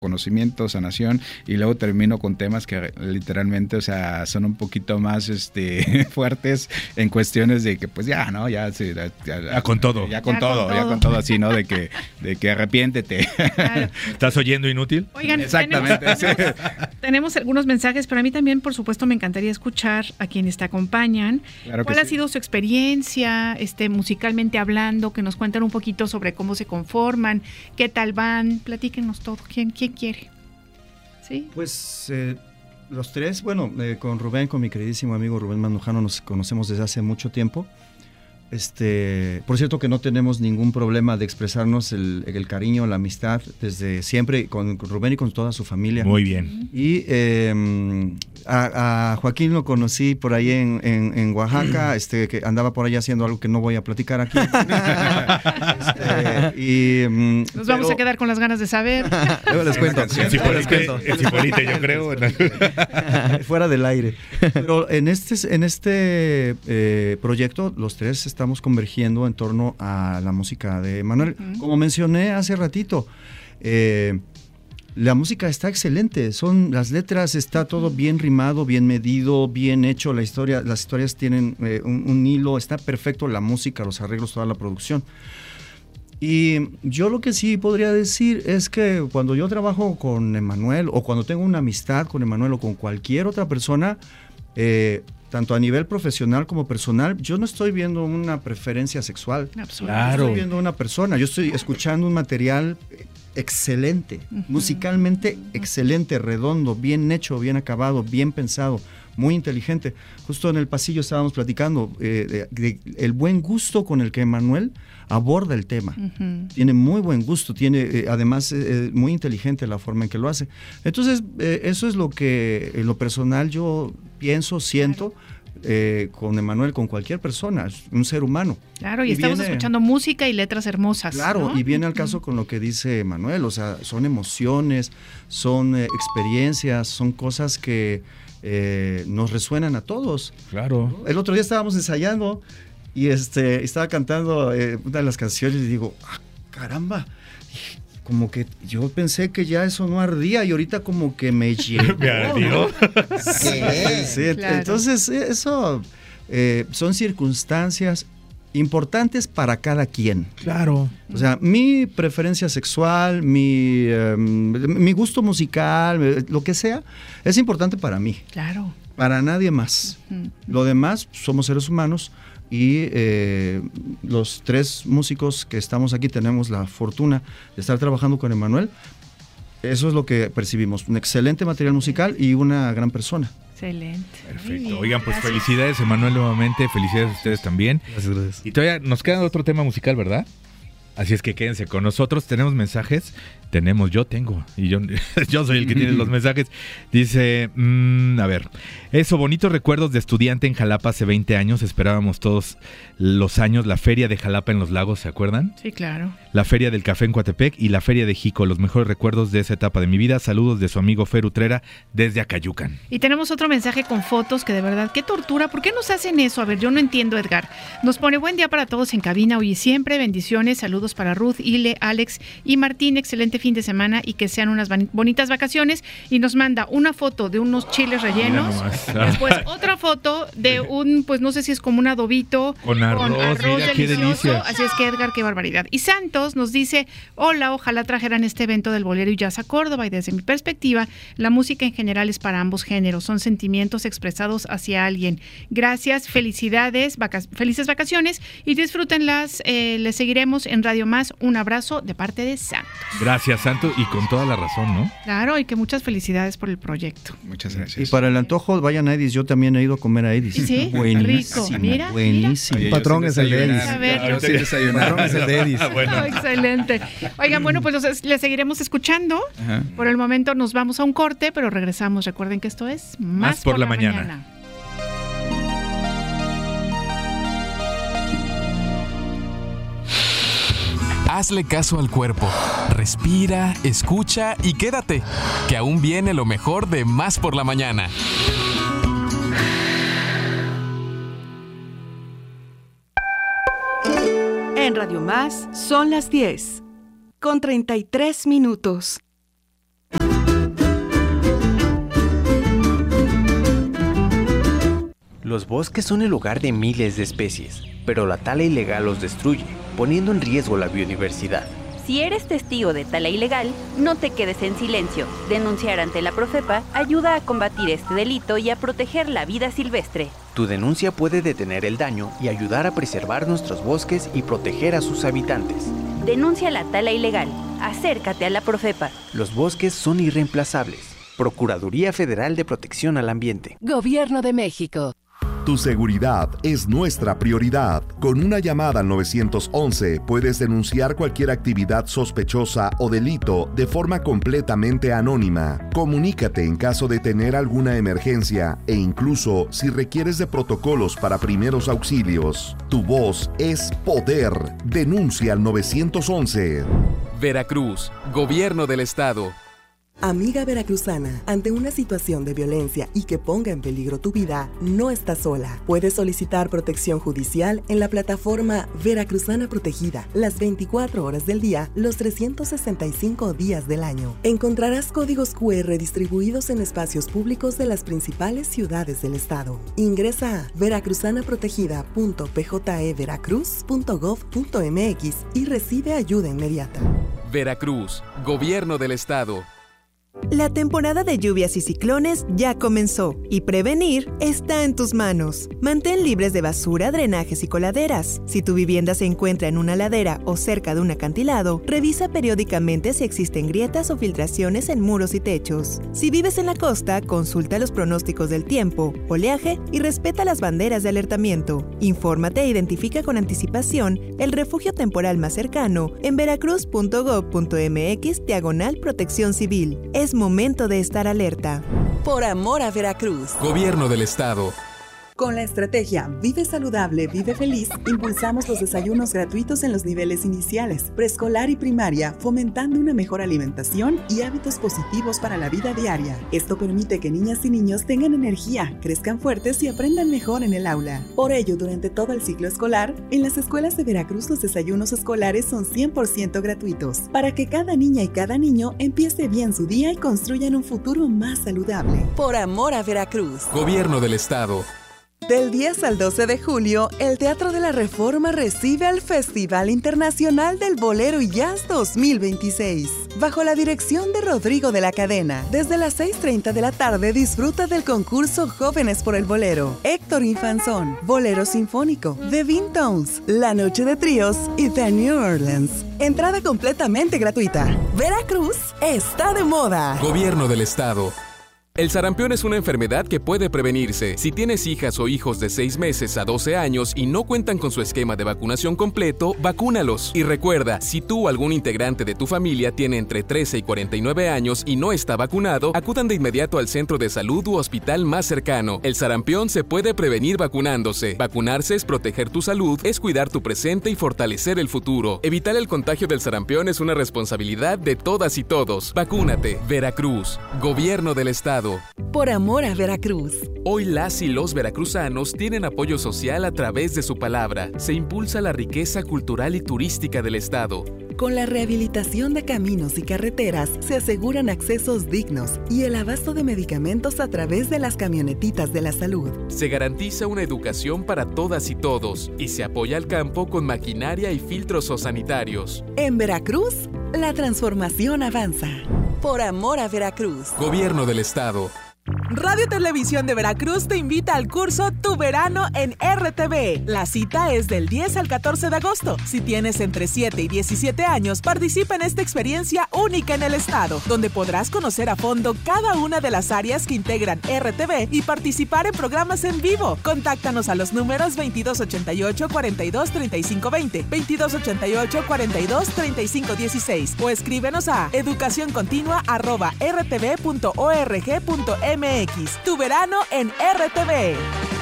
conocimiento, sanación, y luego termino con temas que literalmente, o sea, son un poquito más fuertes en cuestiones de que pues ya, ¿no? Ya con todo. Ya con todo así, ¿no? De que arrepiéntete. Claro. ¿Estás oyendo inútil? Oigan, exactamente. Tenemos algunos mensajes, pero a mí también, por supuesto, me encantaría escuchar a quienes te acompañan. Claro. ¿Cuál ha sido su experiencia, musicalmente hablando? Que nos cuenten un poquito sobre cómo se conforman, qué tal van, platíquenos todo. ¿Quién quiere? ¿Sí? Pues los tres, bueno, con Rubén, con mi queridísimo amigo Rubén Mandujano, nos conocemos desde hace mucho tiempo. Por cierto que no tenemos ningún problema de expresarnos el cariño, la amistad desde siempre con Rubén y con toda su familia. Muy bien. Y a Joaquín lo conocí por ahí en Oaxaca, que andaba por allá haciendo algo que no voy a platicar aquí. Nos vamos a quedar con las ganas de saber. Luego les cuento. El Cipolite, yo creo. Fuera del aire. Pero en este proyecto, los tres estamos convergiendo en torno a la música de Manuel. Como mencioné hace ratito, la música está excelente, son las letras, está todo bien rimado, bien medido, bien hecho, las historias tienen un hilo, está perfecto la música, los arreglos, toda la producción. Y yo lo que sí podría decir es que cuando yo trabajo con Emmanuel, o cuando tengo una amistad con Emmanuel o con cualquier otra persona, tanto a nivel profesional como personal, yo no estoy viendo una preferencia sexual. Claro. Estoy viendo una persona, yo estoy escuchando un material excelente, musicalmente excelente, redondo, bien hecho, bien acabado, bien pensado, muy inteligente. Justo en el pasillo estábamos platicando el buen gusto con el que Emmanuel aborda el tema. Tiene muy buen gusto, tiene además muy inteligente la forma en que lo hace. Entonces, eso es lo que en lo personal yo pienso, siento. Con Emmanuel, con cualquier persona, un ser humano. Claro, y estamos escuchando música y letras hermosas. Claro, ¿no? Y viene al caso con lo que dice Emmanuel, o sea, son emociones, son experiencias, son cosas que nos resuenan a todos. Claro. ¿No? El otro día estábamos ensayando y estaba cantando una de las canciones y digo, caramba, como que yo pensé que ya eso no ardía y ahorita como que me llegó. ¿Me ardió? Sí, claro. Entonces eso son circunstancias importantes para cada quien. Claro. O sea, mi preferencia sexual, mi gusto musical, lo que sea, es importante para mí. Claro. Para nadie más. Lo demás, somos seres humanos. Y los tres músicos que estamos aquí tenemos la fortuna de estar trabajando con Emmanuel. Eso es lo que percibimos, un excelente material musical y una gran persona. Excelente. Perfecto. Oigan, pues felicidades, Emmanuel, nuevamente. Felicidades a ustedes también. Gracias. Y todavía nos queda otro tema musical, ¿verdad? Así es que quédense con nosotros. Tenemos mensajes. Yo tengo. Y yo soy el que tiene los mensajes. Dice, a ver. Eso, bonitos recuerdos de estudiante en Jalapa hace 20 años. Esperábamos todos los años la feria de Jalapa en los Lagos, ¿se acuerdan? Sí, claro. La feria del café en Coatepec y la feria de Jico. Los mejores recuerdos de esa etapa de mi vida. Saludos de su amigo Fer Utrera desde Acayucan. Y tenemos otro mensaje con fotos que de verdad, qué tortura. ¿Por qué nos hacen eso? A ver, yo no entiendo, Edgar. Nos pone buen día para todos en cabina hoy y siempre. Bendiciones, saludos para Ruth, Ile, Alex y Martín. Excelente fin de semana y que sean unas bonitas vacaciones. Y nos manda una foto de unos chiles rellenos. Después otra foto de un, pues no sé si es como un adobito con arroz mira, qué delicia. Así es que, Edgar, qué barbaridad. Y Santos nos dice, hola, ojalá trajeran este evento del bolero y jazz a Córdoba. Y desde mi perspectiva, la música en general es para ambos géneros. Son sentimientos expresados hacia alguien. Gracias, felicidades, felices vacaciones y disfrútenlas. Les seguiremos en Radio Más. Un abrazo de parte de Santos. Gracias, Santos, y con toda la razón, ¿no? Claro, y que muchas felicidades por el proyecto. Muchas gracias. Y para el antojo, vayan a Edis. Yo también he ido a comer a Edis. Sí, buenísimo, rico. Mira, buenísimo. Oye, Patrón es el de Edis. A ver. Yo sí desayunar. Patrón es el de Edis. Bueno. Excelente. Oigan, bueno, pues les seguiremos escuchando. Ajá. Por el momento nos vamos a un corte, pero regresamos. Recuerden que esto es Más por la mañana. Hazle caso al cuerpo. Respira, escucha y quédate, que aún viene lo mejor de Más por la mañana. En Radio Más son las 10:33. Los bosques son el hogar de miles de especies, pero la tala ilegal los destruye, poniendo en riesgo la biodiversidad. Si eres testigo de tala ilegal, no te quedes en silencio. Denunciar ante la Profepa ayuda a combatir este delito y a proteger la vida silvestre. Tu denuncia puede detener el daño y ayudar a preservar nuestros bosques y proteger a sus habitantes. Denuncia la tala ilegal. Acércate a la Profepa. Los bosques son irreemplazables. Procuraduría Federal de Protección al Ambiente. Gobierno de México. Tu seguridad es nuestra prioridad. Con una llamada al 911 puedes denunciar cualquier actividad sospechosa o delito de forma completamente anónima. Comunícate en caso de tener alguna emergencia e incluso si requieres de protocolos para primeros auxilios. Tu voz es poder. Denuncia al 911. Veracruz, Gobierno del Estado. Amiga veracruzana, ante una situación de violencia y que ponga en peligro tu vida, no estás sola. Puedes solicitar protección judicial en la plataforma Veracruzana Protegida, las 24 horas del día, los 365 días del año. Encontrarás códigos QR distribuidos en espacios públicos de las principales ciudades del estado. Ingresa a veracruzanaprotegida.pjeveracruz.gov.mx y recibe ayuda inmediata. Veracruz, Gobierno del Estado. La temporada de lluvias y ciclones ya comenzó y prevenir está en tus manos. Mantén libres de basura, drenajes y coladeras. Si tu vivienda se encuentra en una ladera o cerca de un acantilado, revisa periódicamente si existen grietas o filtraciones en muros y techos. Si vives en la costa, consulta los pronósticos del tiempo, oleaje y respeta las banderas de alertamiento. Infórmate e identifica con anticipación el refugio temporal más cercano en veracruz.gov.mx/protección civil. Es momento de estar alerta. Por amor a Veracruz. Gobierno del Estado. Con la estrategia Vive Saludable, Vive Feliz, impulsamos los desayunos gratuitos en los niveles iniciales, preescolar y primaria, fomentando una mejor alimentación y hábitos positivos para la vida diaria. Esto permite que niñas y niños tengan energía, crezcan fuertes y aprendan mejor en el aula. Por ello, durante todo el ciclo escolar, en las escuelas de Veracruz los desayunos escolares son 100% gratuitos, para que cada niña y cada niño empiece bien su día y construyan un futuro más saludable. Por amor a Veracruz. Gobierno del Estado. Del 10 al 12 de julio, el Teatro de la Reforma recibe al Festival Internacional del Bolero y Jazz 2026. Bajo la dirección de Rodrigo de la Cadena, desde las 6:30 de la tarde disfruta del concurso Jóvenes por el Bolero, Héctor Infanzón, Bolero Sinfónico, The Vintones, La Noche de Tríos y The New Orleans. Entrada completamente gratuita. Veracruz está de moda. Gobierno del Estado. El sarampión es una enfermedad que puede prevenirse. Si tienes hijas o hijos de 6 meses a 12 años y no cuentan con su esquema de vacunación completo, vacúnalos. Y recuerda, si tú o algún integrante de tu familia tiene entre 13 y 49 años y no está vacunado, acudan de inmediato al centro de salud u hospital más cercano. El sarampión se puede prevenir vacunándose. Vacunarse es proteger tu salud, es cuidar tu presente y fortalecer el futuro. Evitar el contagio del sarampión es una responsabilidad de todas y todos. Vacúnate. Veracruz, Gobierno del Estado. Por amor a Veracruz. Hoy las y los veracruzanos tienen apoyo social a través de su palabra. Se impulsa la riqueza cultural y turística del estado. Con la rehabilitación de caminos y carreteras se aseguran accesos dignos y el abasto de medicamentos a través de las camionetitas de la salud. Se garantiza una educación para todas y todos y se apoya al campo con maquinaria y filtros sanitarios. En Veracruz, la transformación avanza. Por amor a Veracruz. Gobierno del Estado. Radio Televisión de Veracruz te invita al curso Tu Verano en RTV. La cita es del 10 al 14 de agosto. Si tienes entre 7 y 17 años, participa en esta experiencia única en el estado, donde podrás conocer a fondo cada una de las áreas que integran RTV y participar en programas en vivo. Contáctanos a los números 2288-423520, 2288-423516 o escríbenos a educacioncontinua@rtv.org.mx. Tu verano en RTV.